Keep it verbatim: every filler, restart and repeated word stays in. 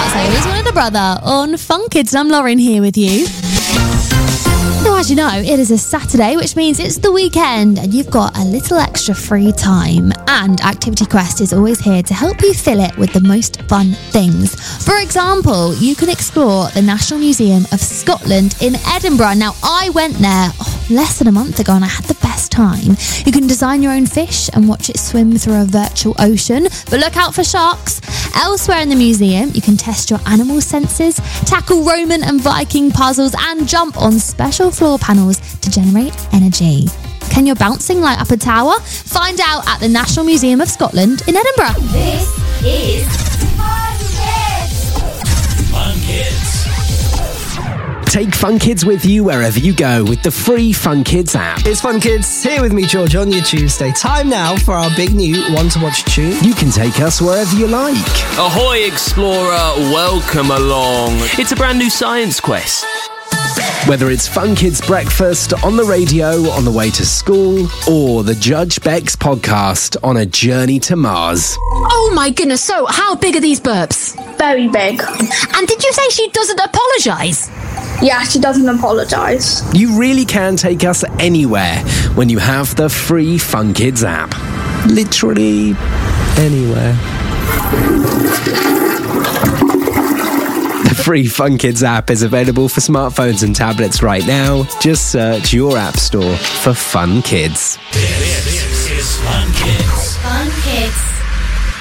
So here's one of the brother on Fun Kids. I'm Lauren here with you. Now, as you know, it is a Saturday, which means it's the weekend and you've got a little extra free time. And Activity Quest is always here to help you fill it with the most fun things. For example, you can explore the National Museum of Scotland in Edinburgh. Now, I went there oh, less than a month ago and I had the best time. You can design your own fish and watch it swim through a virtual ocean, but look out for sharks. Elsewhere in the museum, you can test your animal senses, tackle Roman and Viking puzzles, and jump on special floor panels to generate energy. Can your bouncing light up a tower? Find out at the National Museum of Scotland in Edinburgh. This is Fun Kids. Fun Kids. Take Fun Kids with you wherever you go with the free Fun Kids app. It's Fun Kids, here with me, George, on your Tuesday. Time now for our big new One to Watch tune. You can take us wherever you like. Ahoy, Explorer, welcome along. It's a brand new science quest. Whether it's Fun Kids Breakfast on the radio on the way to school or the Judge Bex podcast on a journey to Mars. Oh my goodness, so how big are these burps? Very big. And did you say she doesn't apologise? Yeah, she doesn't apologise. You really can take us anywhere when you have the free Fun Kids app. Literally anywhere. The free Fun Kids app is available for smartphones and tablets right now. Just search your app store for Fun Kids. This is Fun Kids.